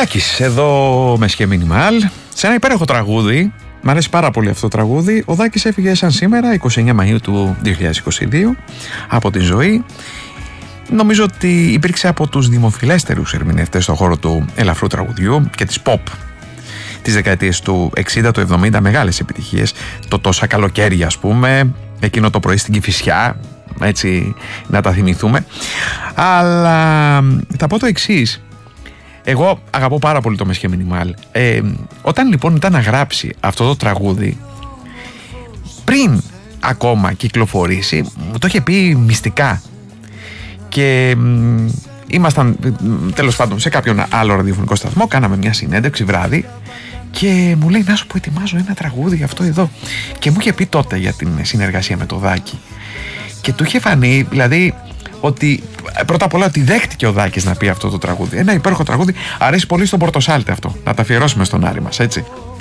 Δάκης, εδώ με Σκε Μινιμάλ, σε ένα υπέροχο τραγούδι. Μ' αρέσει πάρα πολύ αυτό το τραγούδι. Ο Δάκης έφυγε σαν σήμερα, 29 Μαΐου του 2022, από τη ζωή. Νομίζω ότι υπήρξε από τους δημοφιλέστερους ερμηνευτές στον χώρο του ελαφρού τραγουδιού και της pop τις δεκαετίες του 60, του 70, μεγάλες επιτυχίες. Το «Τόσα καλοκαίρια», ας πούμε, εκείνο το πρωί στην Κηφισιά, έτσι να τα θυμηθούμε. Αλλά θα πω το εξής. Εγώ αγαπώ πάρα πολύ το Μεσχέ Μινιμάλ. Όταν λοιπόν ήταν να γράψει αυτό το τραγούδι, πριν ακόμα κυκλοφορήσει, μου το είχε πει μυστικά. Και ήμασταν τέλος πάντων σε κάποιον άλλο ραδιοφωνικό σταθμό, κάναμε μια συνέντευξη βράδυ και μου λέει: να σου πω, ετοιμάζω ένα τραγούδι για αυτό εδώ. Και μου είχε πει τότε για την συνεργασία με το Δάκη. Και του είχε φανεί, δηλαδή, ότι πρώτα απ' όλα ότι δέχτηκε ο Δάκης να πει αυτό το τραγούδι. Ένα υπέροχο τραγούδι, αρέσει πολύ στον Πορτοσάλτε αυτό. Να τα αφιερώσουμε στον Άρη μας, έτσι.